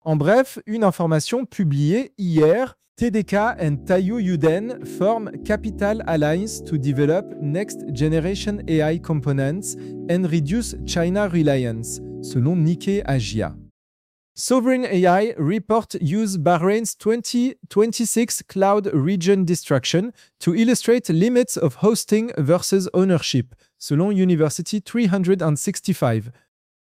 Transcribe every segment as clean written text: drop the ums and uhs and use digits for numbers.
En bref, une information publiée hier, TDK and Taiyu Yuden form Capital Alliance to develop next generation AI components and reduce China reliance, selon Nikkei Asia. Sovereign AI report use Bahrain's 2026 cloud region destruction to illustrate limits of hosting versus ownership, selon University 365.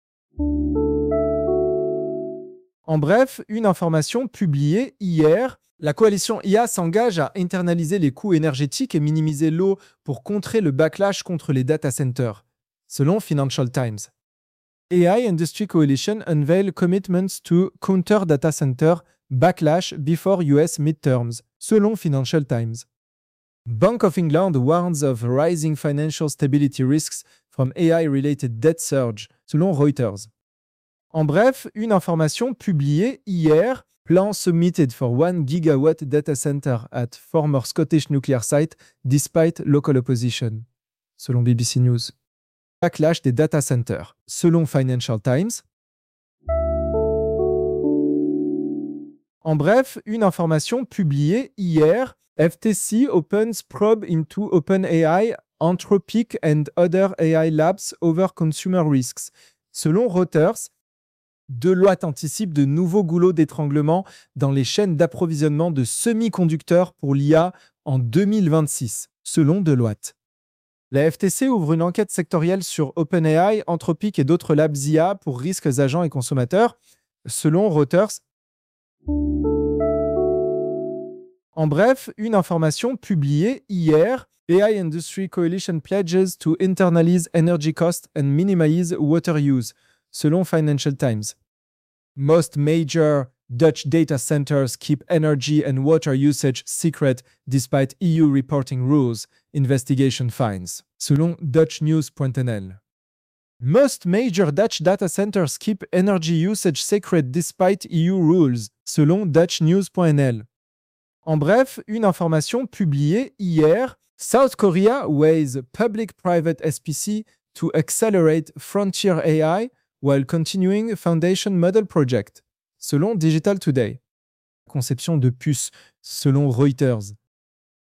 En bref, une information publiée hier, la coalition IA s'engage à internaliser les coûts énergétiques et minimiser l'eau pour contrer le backlash contre les data centers, selon Financial Times. AI Industry Coalition unveil commitments to counter data center backlash before US midterms, selon Financial Times. Bank of England warns of rising financial stability risks from AI-related debt surge, selon Reuters. En bref, une information publiée hier, plan submitted for 1 gigawatt data center at former Scottish nuclear site despite local opposition, selon BBC News. Backlash des data centers, selon Financial Times. En bref, une information publiée hier, FTC opens probe into OpenAI, Anthropic and other AI labs over consumer risks. Selon Reuters, Deloitte anticipe de nouveaux goulots d'étranglement dans les chaînes d'approvisionnement de semi-conducteurs pour l'IA en 2026, selon Deloitte. La FTC ouvre une enquête sectorielle sur OpenAI, Anthropic et d'autres labs IA pour risques agents et consommateurs, selon Reuters. En bref, une information publiée hier, AI Industry Coalition pledges to internalize energy costs and minimize water use, selon Financial Times. Most major Dutch data centers keep energy and water usage secret despite EU reporting rules, investigation finds, selon DutchNews.nl. Most major Dutch data centers keep energy usage secret despite EU rules, selon DutchNews.nl. En bref, une information publiée hier, South Korea weighs public-private SPC to accelerate frontier AI while continuing foundation model project, selon Digital Today. Conception de puces, selon Reuters.